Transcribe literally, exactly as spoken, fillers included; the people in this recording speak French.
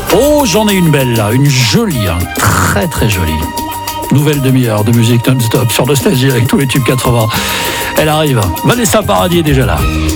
Oh, j'en ai une belle là, une jolie, hein, très très jolie. Nouvelle demi-heure de musique non-stop sur Nostalgie avec tous les tubes quatre-vingts. Elle arrive, Vanessa Paradis est déjà là.